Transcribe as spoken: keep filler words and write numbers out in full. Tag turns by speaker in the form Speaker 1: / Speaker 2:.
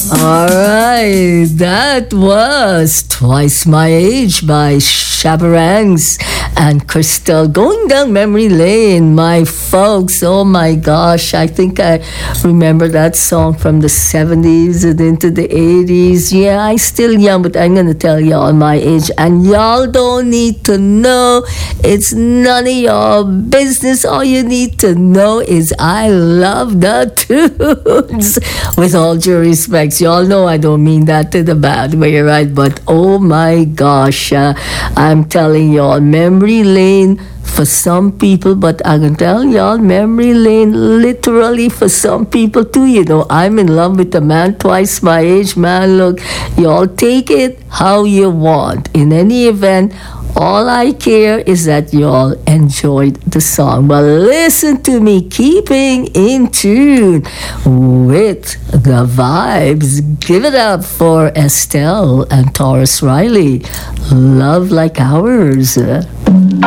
Speaker 1: All right, that was Twice My Age by Shabarangs and Crystal. Going down memory lane, my folks. Oh my gosh, I think I remember that song from the seventies and into the eighties. Yeah, I'm still young, but I'm going to tell y'all my age. And y'all don't need to know. It's none of your business. All you need to know is I love the tunes. With all due respect, y'all know I don't mean that in the bad way, right? But oh my gosh, uh, I'm telling y'all, memory lane for some people, but I can tell y'all, memory lane literally for some people too. You know, I'm in love with a man twice my age, man. Look, y'all take it how you want. In any event, all I care is that y'all enjoyed the song. But listen to me, keeping in tune with the vibes. Give it up for Estelle and Taurus Riley. Love Like Ours.